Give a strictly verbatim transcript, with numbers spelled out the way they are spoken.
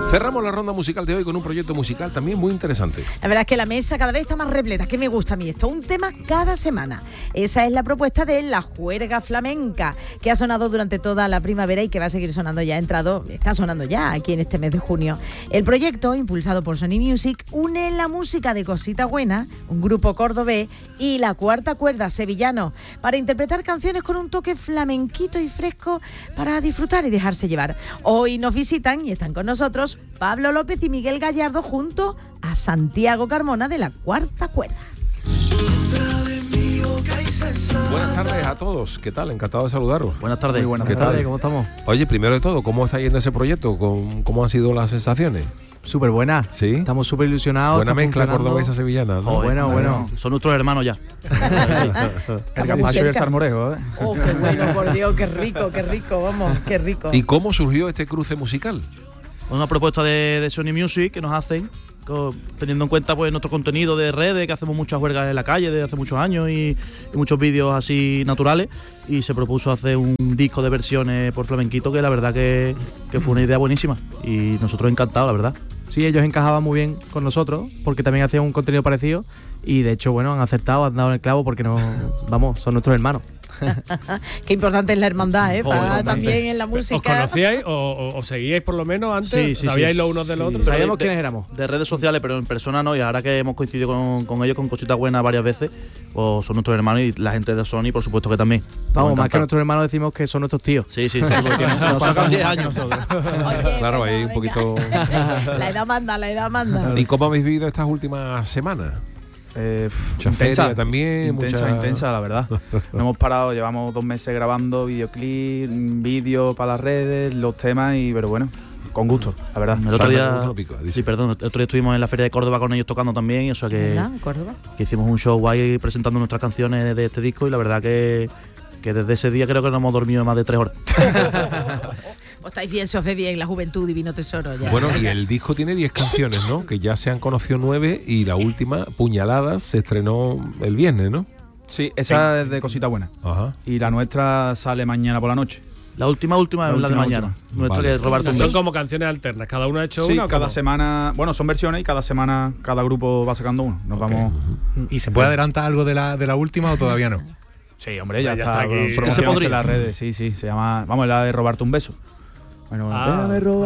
Cerramos la ronda musical de hoy con un proyecto musical también muy interesante. La verdad es que la mesa cada vez está más repleta, que me gusta a mí esto, un tema cada semana. Esa es la propuesta de La Juerga Flamenca, que ha sonado durante toda la primavera y que va a seguir sonando ya, entrado, está sonando ya aquí en este mes de junio. El proyecto, impulsado por Sony Music, une la música de Cosita Buena, un grupo cordobés, y La Cuarta Cuerda, sevillano, para interpretar canciones con un toque flamenquito y fresco para disfrutar y dejarse llevar. Hoy nos visitan y están con nosotros Pablo López y Miguel Gallardo junto a Santiago Carmona de La Cuarta Cuerda. Buenas tardes a todos, ¿qué tal? Encantado de saludaros. Buenas tardes. Muy buenas ¿Qué tardes, tal? ¿cómo estamos? Oye, primero de todo, ¿cómo está yendo ese proyecto? ¿Cómo, cómo han sido las sensaciones? Súper buena. Sí. Estamos súper ilusionados. Buena está mezcla funcionando. cordobesa sevillana, ¿no? Joder, bueno, bueno. Son nuestros hermanos ya. El Capacho y el Salmorejo, ¿eh? Oh, qué bueno, por Dios, qué rico, qué rico, vamos, qué rico. ¿Y cómo surgió este cruce musical? Una propuesta de, de Sony Music que nos hacen, co- teniendo en cuenta pues nuestro contenido de redes, que hacemos muchas huelgas en la calle desde hace muchos años y, y muchos vídeos así naturales, y se propuso hacer un disco de versiones por flamenquito que la verdad que, que fue una idea buenísima y nosotros encantados, la verdad. Sí, ellos encajaban muy bien con nosotros porque también hacían un contenido parecido y de hecho, bueno, han acertado, han dado en el clavo porque no, vamos, son nuestros hermanos. Qué importante es la hermandad, ¿eh? Para, Joder, también en la ¿Os música. conocíais o, o, o seguíais por lo menos antes? Sí, sí, ¿Sabíais sí. los unos del Sí. otro? Sabíamos de- quiénes éramos. De redes sociales, pero en persona no, y ahora que hemos coincidido con, con ellos, con Cositas Buenas varias veces, pues son nuestros hermanos y la gente de Sony, por supuesto que también. Vamos, Nos más que encanta. nuestros hermanos decimos que son nuestros tíos. Sí, sí, sí, porque nos, nos sacan diez años. Oye, Claro, venga, ahí un venga. poquito... La edad manda, la edad manda. ¿Y cómo habéis vivido estas últimas semanas? Eh, Mucha feria también, intensa, mucha- intensa, la verdad. No hemos parado, llevamos dos meses grabando videoclip, vídeos para las redes, los temas, y pero bueno, con gusto, la verdad. El otro día, Lo pico, dice. sí, perdón, el otro día estuvimos en la Feria de Córdoba con ellos tocando también, y eso que, ¿Verdad? Córdoba. que hicimos un show guay presentando nuestras canciones de este disco, y la verdad que, que desde ese día creo que no hemos dormido más de tres horas. Pues estáis bien, se os ve bien, la juventud, divino tesoro. Ya. Bueno, y el disco tiene diez canciones, ¿no? Que ya se han conocido nueve y la última, Puñaladas, se estrenó el viernes, ¿no? Sí, esa es de Cosita Buena. Ajá. Y la nuestra sale mañana por la noche. La última, última La es la de última, mañana. última. Nuestra Vale. que es robar O sea, tu son beso. como canciones alternas, cada uno ha hecho Sí, una. ¿o cada cómo? semana, bueno, son versiones y cada semana cada grupo va sacando uno. Nos vamos. ¿Y se puede adelantar algo de la, de la última o todavía no? Sí, hombre, ya, Ya está. está aquí. promocionándose ¿Qué se podría? en las redes, sí, sí, se llama, vamos, la de robarte un beso. Bueno, Ah. déjame robar